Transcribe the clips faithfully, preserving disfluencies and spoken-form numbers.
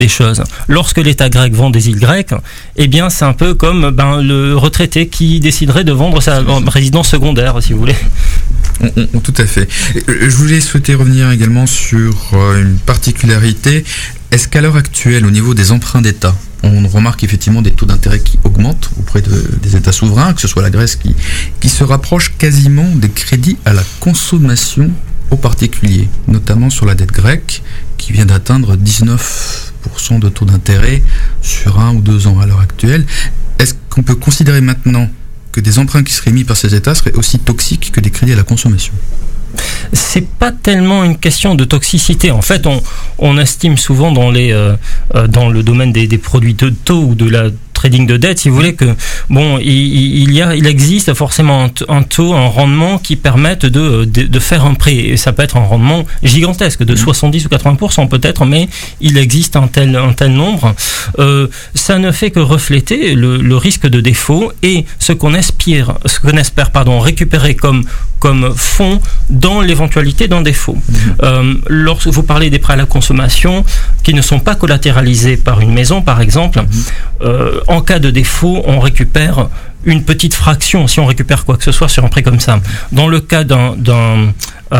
des choses. Lorsque l'État grec vend des îles grecques, eh bien c'est un peu comme ben, le retraité qui déciderait de vendre sa résidence secondaire, si vous voulez. On, on, tout à fait. Je voulais souhaiter revenir également sur une particularité. Est-ce qu'à l'heure actuelle, au niveau des emprunts d'État, on remarque effectivement des taux d'intérêt qui augmentent auprès de, des États souverains, que ce soit la Grèce qui, qui se rapproche quasiment des crédits à la consommation aux particuliers, notamment sur la dette grecque, qui vient d'atteindre dix-neuf pour cent de taux d'intérêt sur un ou deux ans à l'heure actuelle. Est-ce qu'on peut considérer maintenant que des emprunts qui seraient émis par ces États seraient aussi toxiques que des crédits à la consommation ? C'est pas tellement une question de toxicité. En fait, on, on estime souvent dans, les, euh, dans le domaine des, des produits de taux ou de la trading de dette, si vous voulez, que bon, il, il y a, il existe forcément un, un taux, un rendement qui permette de, de, de faire un prêt. Et ça peut être un rendement gigantesque, de soixante-dix ou quatre-vingts pour cent peut-être, mais il existe un tel, un tel nombre. Euh, ça ne fait que refléter le, le risque de défaut et ce qu'on espère, ce qu'on espère, pardon, récupérer comme comme fonds dans l'éventualité d'un défaut. Mmh. Euh, lorsque vous parlez des prêts à la consommation qui ne sont pas collatéralisés par une maison, par exemple, mmh. euh, en cas de défaut, on récupère une petite fraction, si on récupère quoi que ce soit sur un prêt comme ça. Dans le cas d'un, d'un,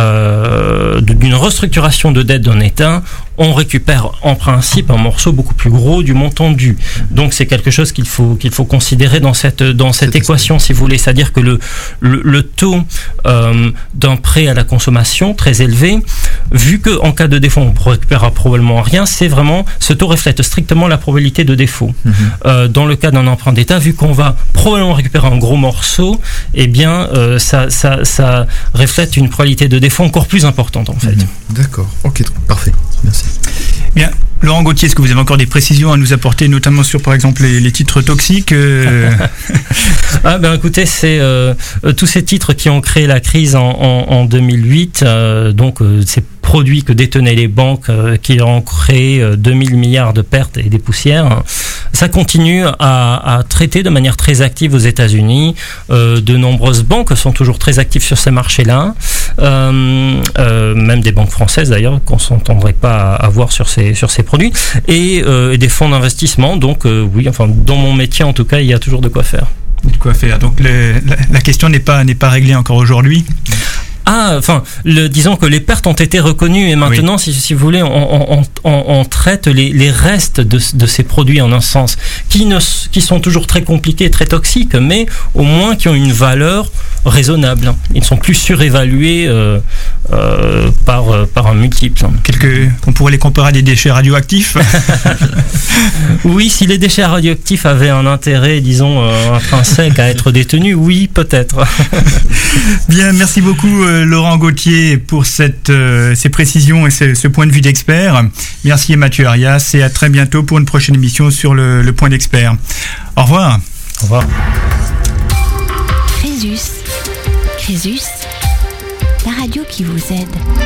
euh, d'une restructuration de dette d'un État, on récupère en principe un morceau beaucoup plus gros du montant dû. Donc c'est quelque chose qu'il faut qu'il faut considérer dans cette dans cette c'est équation, si vous voulez, c'est-à-dire que le le, le taux euh, d'un prêt à la consommation très élevé, vu que en cas de défaut on ne récupérera probablement rien, c'est vraiment ce taux reflète strictement la probabilité de défaut. Mm-hmm. Euh, dans le cas d'un emprunt d'État, vu qu'on va probablement récupérer un gros morceau, eh bien euh, ça ça ça reflète une probabilité de défaut encore plus importante en fait. Mm-hmm. D'accord. Ok, parfait. Merci. Bien. Laurent Gauthier, est-ce que vous avez encore des précisions à nous apporter, notamment sur, par exemple, les, les titres toxiques euh... Ah ben écoutez, c'est euh, tous ces titres qui ont créé la crise en, en, en deux mille huit, euh, donc euh, ces produits que détenaient les banques euh, qui ont créé euh, deux mille milliards de pertes et des poussières, ça continue à, à traiter de manière très active aux États-Unis. Euh, de nombreuses banques sont toujours très actives sur ces marchés-là, euh, euh, même des banques françaises d'ailleurs qu'on ne s'entendrait pas à, à voir sur ces, sur ces produits, et, euh, et des fonds d'investissement. Donc euh, oui, enfin dans mon métier en tout cas, il y a toujours de quoi faire. De quoi faire. Donc le, la, la question n'est pas n'est pas réglée encore aujourd'hui. Ah, enfin, le, disons que les pertes ont été reconnues et maintenant, oui. si, si vous voulez, on, on, on, on traite les, les restes de, de ces produits en un sens qui, ne, qui sont toujours très compliqués, très toxiques, mais au moins qui ont une valeur raisonnable. Ils ne sont plus surévalués euh, euh, par, par un multiple. Quelque, on pourrait les comparer à des déchets radioactifs. Oui, si les déchets radioactifs avaient un intérêt, disons, euh, intrinsèque à être détenus, oui, peut-être. Bien, merci beaucoup euh, Laurent Gauthier pour cette, euh, ces précisions et ce, ce point de vue d'expert. Merci Mathieu Arias et à très bientôt pour une prochaine émission sur le, le point d'expert. Au revoir. Au revoir. Crésus, Crésus, la radio qui vous aide.